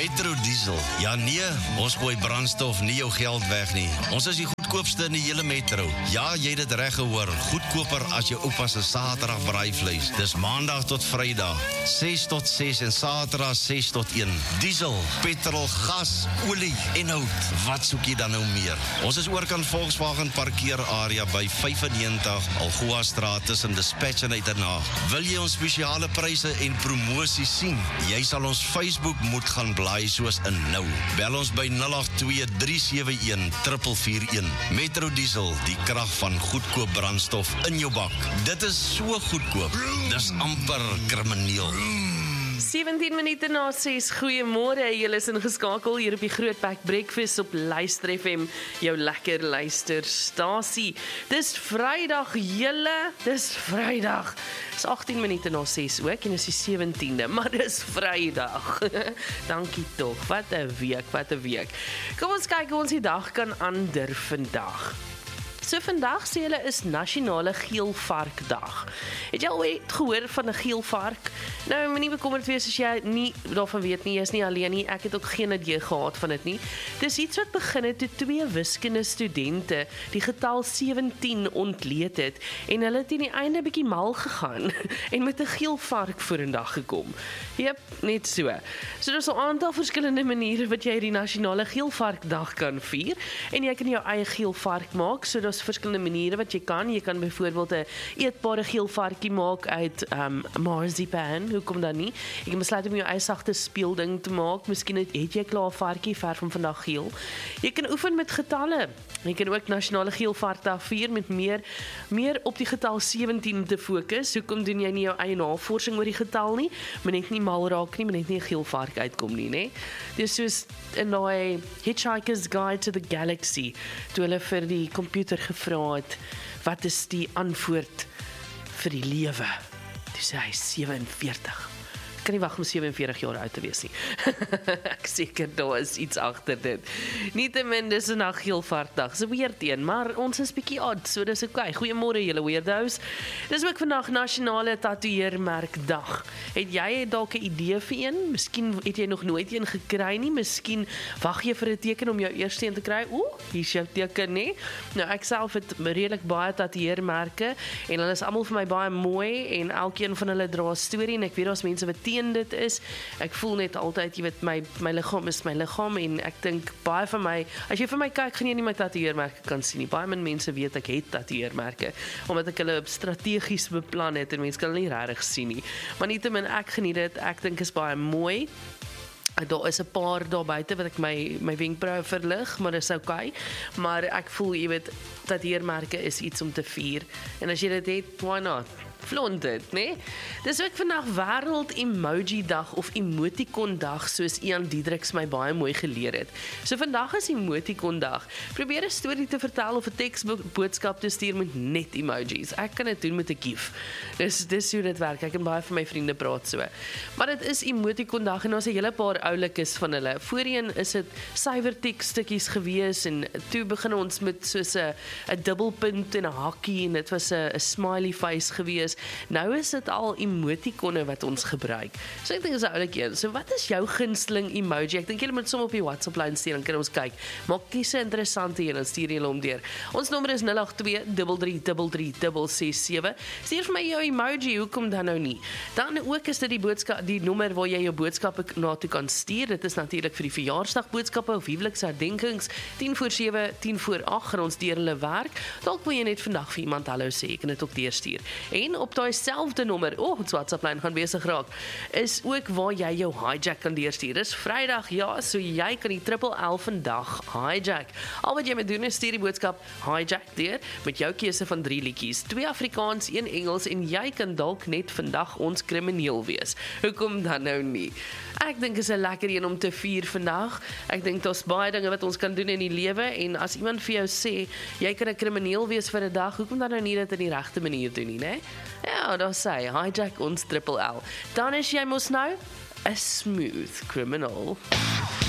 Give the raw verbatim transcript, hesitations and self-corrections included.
Metro Diesel. Ja nee, ons gooi brandstof nie jou geld weg nie. Ons is die goedkoopste in die hele metro. Ja, jy het dit reg gehoor. Goedkoper as jou oupa se Saterdag braaivleis. Dis Maandag tot Vrydag, ses tot ses en Saterdag ses tot een. Diesel, petrol, gas, olie en hout. Wat soek jy dan nou meer? Ons is oorkant Volkswagen parkeerarea by vyfennegentig Algoa Straat tussen Dispatch en Uitenhaag. Wil jy ons spesiale pryse en promosie sien? Jy sal ons Facebook moet gaan blaai soos in nou. Bel ons by nul agt twee drie sewe een vier vier een. Metro Diesel, die krag van goedkoop brandstof in jou bak. Dit is so goedkoop. Dis amper krimineel. sewentien minute na ses, goeiemôre, julle is ingeskakel hier op die Grootbek Breakfast op Luister F M, jou lekker luisterstasie. Dis Vrydag, julle, dis Vrydag. Dis agttien minute na ses ook, en dis die sewentiende, maar dis Vrydag. Dankie tog, wat 'n week, wat 'n week. Kom ons kyk hoe ons die dag kan ander vandag. So vandag sê hulle is Nasionale Geelvarkdag. Het jy al ooit gehoor van 'n geelvark? Nou, moenie bekommerd wees as jy nie daarvan weet nie, jy is nie alleen nie, ek het ook geen idee gehad van dit nie. Dis iets wat begin het toe twee wiskunde studente die getal sewentien ontleed het, en hulle het in die einde bietjie mal gegaan, en met 'n geelvark vorendag gekom. Jep, net so. So daar is 'n aantal verskillende maniere wat jy die Nasionale Geelvarkdag kan vier, en jy kan jou eie geelvark maak, so daar's verskillende maniere wat jy kan. Jy kan byvoorbeeld 'n eetbare geelvarkie maak uit um, marzipan, hoekom dan nie? Jy kan besluit om jou eie sagte speelding te maak, miskien het, het jy klaar 'n varkie, verf hom vandag geel. Jy kan oefen met getalle. Jy kan ook Nasionale Geelvarkdag vier met meer, meer op die getal sewentien te fokus. Hoekom doen jy nie jou eie navorsing oor die getal nie? Maar net nie mal raak nie, maar net nie 'n geelvark uitkom nie, né? Dis soos in daai Hitchhiker's Guide to the Galaxy, toe hulle vir die komputer gevra het, wat is die antwoord vir die lewe? Toe sê hy sewenveertig. Ek kan nie wag om sewenveertig jaar oud te wees nie. Ek seker daar is iets agter dit. Nietemin, dis 'n geelvarkdag. So weird een, maar ons is bietjie odd, so dis okay. Goeiemôre julle weirdos. Dis ook vandag Nasionale Tatoeëermerkdag. Het jy dalk 'n idee vir een? Miskien het jy nog nooit een gekry nie. Miskien wag jy vir 'n teken om jou eerste een te kry. Ooh, hier is jou teken, nee. Nou ek self het redelik baie tatoeëermerke en hulle is almal vir my baie mooi en elkeen van hulle dra 'n storie en ek weet daar's mense wat dit is. Ek voel net altyd, jy weet, my, my liggaam is my liggaam en ek dink baie van my, as jy vir my kyk, gaan jy nie my tatoeëermerke kan sien nie. Baie min mense weet ek het tatoeëermerke, omdat ek hulle strategies beplan het en mense kan hulle nie regtig sien nie. Maar nietemin, ek geniet dit, ek dink is baie mooi. Daar is 'n paar daar buite wat ek my, my wenkbrauwe verlig, maar dis okay. Maar ek voel, jy weet, tatoeëermerke is iets om te vier. En as jy dit het, why not? Flaunt dit, né? Dis ook vandag Wêreld Emoji Dag of Emoticon Dag, soos Ian Diedriks my baie mooi geleer het. So vandag is Emoticon Dag. Probeer 'n storie te vertel of 'n teksboodskap te stuur met net emojis. Ek kan dit doen met 'n gif. Dis dis hoe dit werk. Ek en baie van my vriende praat so. Maar dit is Emoticon Dag en ons 'n hele paar oulikes van hulle. Voorheen is dit suiwer teksstukkies gewees en toe begin ons met soos 'n 'n dubbelpunt en 'n hakkie en dit was 'n 'n smiley face gewees. Nou is dit al emoticonne wat ons gebruik. So ek dink dis 'n oulike een. So wat is jou gunsteling emoji? Ek dink julle moet som op die WhatsApp lyn stuur, dan kan ons kyk. Maak kies 'n interessante een en stuur julle hom deur. Ons nommer is nul agt twee drie drie drie drie ses ses sewe. Stuur vir my jou emoji, hoekom dan nou nie? Dan ook is dit die boodskap, die nommer waar jy jou boodskappe na toe kan stuur. Dit is natuurlik vir die verjaarsdagboodskappe of huweliksherdenkings. tien voor sewe, tien voor agt gaan ons deur hulle werk. Dalk wil jy net vandag vir iemand hallo sê, jy kan dit ook deurstuur. En op daai selfde nommer, o, oh, ons WhatsApp-lyn gaan besig raak, is ook waar jy jou hijack kan deurstuur. Dis Vrydag, ja, so jy kan die triple L vandag hijack. Al wat jy moet doen is stuur die boodskap hijack deur met jou keuse van drie liedjies, twee Afrikaans, een Engels en jy kan dalk net vandag ons krimineel wees. Hoekom dan nou nie? Ek dink is 'n lekker een om te vier vandag. Ek dink daar's baie dinge wat ons kan doen in die lewe en as iemand vir jou sê jy kan 'n krimineel wees vir 'n dag, hoekom dan nou nie dit in die regte manier doen nie, né? Ja, daar sê hijack ons triple L. Dan is jy mos nou 'n smooth criminal.